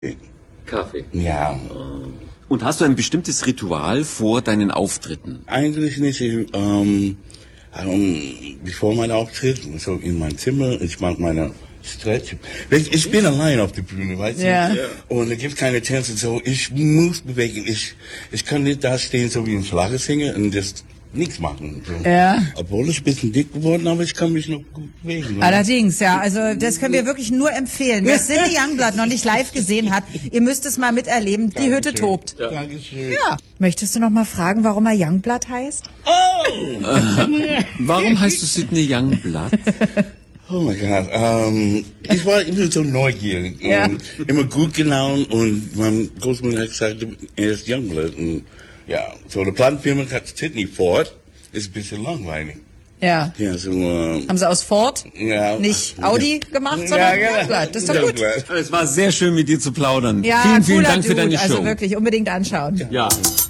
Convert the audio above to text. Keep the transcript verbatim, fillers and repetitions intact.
Kaffee. Ja. Und hast du ein bestimmtes Ritual vor deinen Auftritten? Eigentlich nicht. Ähm, ähm, bevor mein Auftritt, so in mein Zimmer, ich mache meine Stretch. Ich, ich bin allein auf der Bühne, weißt du? Ja. Und es gibt keine Tänze, so ich muss bewegen. Ich, ich kann nicht da stehen, so wie ein Schlagersänger und das nichts machen. So. Ja. Obwohl ich ein bisschen dick geworden, aber ich kann mich noch gut bewegen. Allerdings, ja. Also das können wir wirklich nur empfehlen. Wer Cindy Youngblood noch nicht live gesehen hat, ihr müsst es mal miterleben. Die Dankeschön. Hütte tobt. Ja. Dankeschön. Ja. Möchtest du noch mal fragen, warum er Youngblood heißt? Oh! Warum heißt du Sidney Youngblood? Oh mein Gott, ähm, ich war immer so neugierig, Ja. und immer gut gelaunt und mein Großmutter hat gesagt, er ist Youngblood. Und ja, so die Plattenfirma hat Sidney Ford, ist ein bisschen langweilig. Ja. Ja, so, ähm, Haben sie aus Ford ja. nicht Audi gemacht, sondern Ja, genau. Youngblood. Das ist doch gut. Youngblood. Es war sehr schön, mit dir zu plaudern. Ja, vielen, vielen cooler Dank für Dude. deine Show. Also wirklich unbedingt anschauen. Ja.